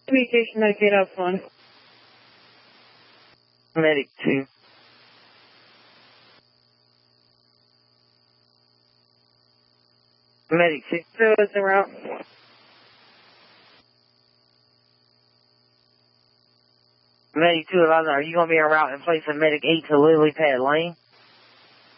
Communication Medicaid up one. Medic 2. Medic 6. So it's en route. Medic 2, are you going to be en route and place a Medic 8 to lily pad lane?